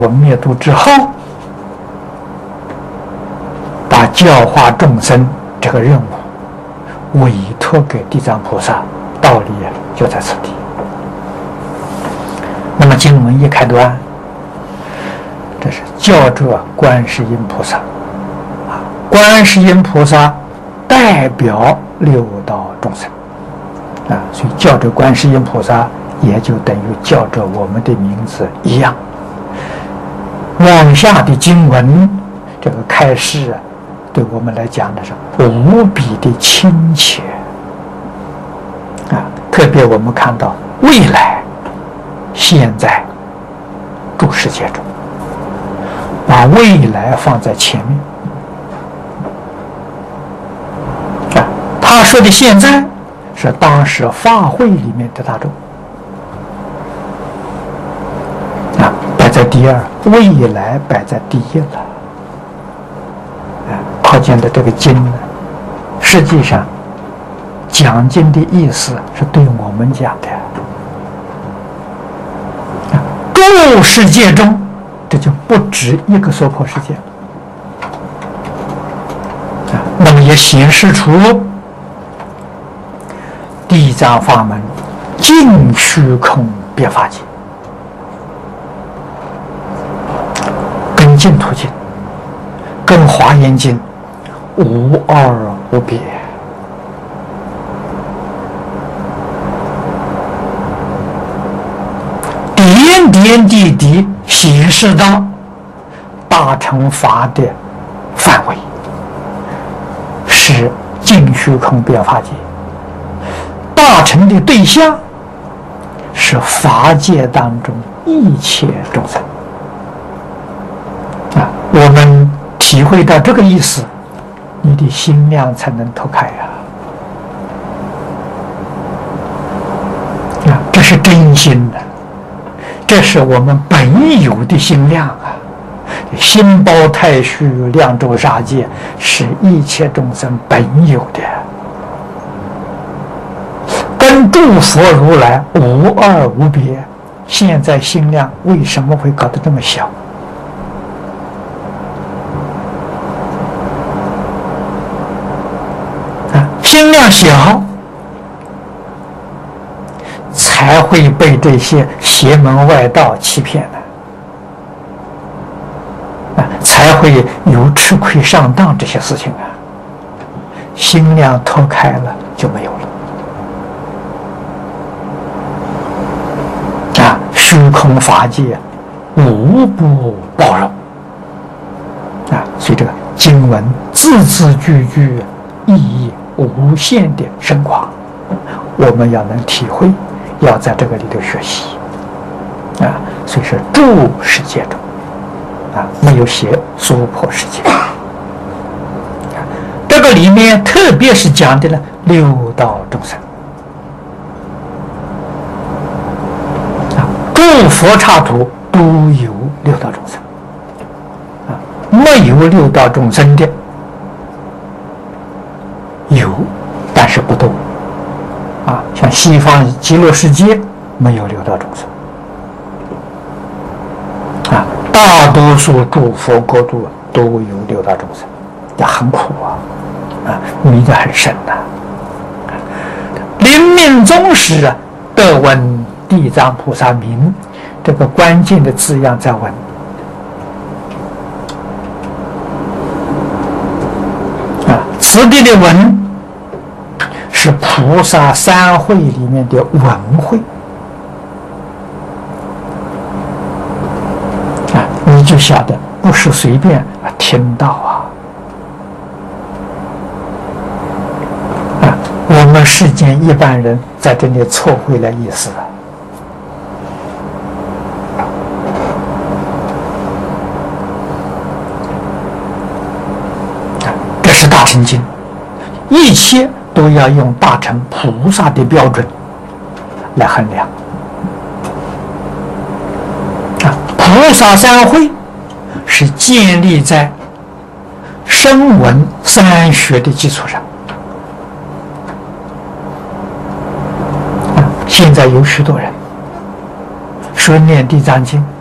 我灭度之后，把教化众生这个任务委托给地藏菩萨，道理就在此地。那么经文一开端，这是教着观世音菩萨啊，观世音菩萨代表六道众生啊，所以教着观世音菩萨也就等于叫着我们的名字一样。往下的经文这个开示对我们来讲的是无比的亲切啊！特别我们看到未来、现在诸世界中，把未来放在前面啊。他说的现在是当时法会里面的大众啊，摆在第二，未来摆在第一了。可见的这个经呢，实际上讲经的意思是对我们讲的。诸世界中，这就不止一个娑婆世界那么也显示出地藏法门尽虚空别法界，跟净土经、跟华严经无二无别，点点滴滴显示到大乘法的范围是尽虚空别法界，大乘的对象是法界当中一切众生啊。我们体会到这个意思，你的心量才能透开这是真心的，这是我们本有的心量心包太虚，量周沙界，是一切众生本有的，跟诸佛如来无二无别。现在心量为什么会搞得这么小？心量小，才会被这些邪门外道欺骗的，才会有吃亏上当这些事情心量透开了就没有了虚空法界无不包容所以这个经文字字句句意义无限的深广，我们要能体会，要在这个里头学习所以是诸世界中没有写娑婆世界这个里面特别是讲的呢六道众生诸佛刹土都有六道众生没有六道众生的有，但是不多像西方极乐世界没有六道众生大多数诸佛国度都有六道众生，也很苦迷得很深临命终时得闻地藏菩萨名，这个关键的字样在闻此地的闻是菩萨三会里面的闻会你就晓得不是随便听到我们世间一般人在这里错会了意思这是大乘经，一切都要用大乘菩萨的标准来衡量菩萨三会是建立在声闻三学的基础上现在有许多人说念地藏经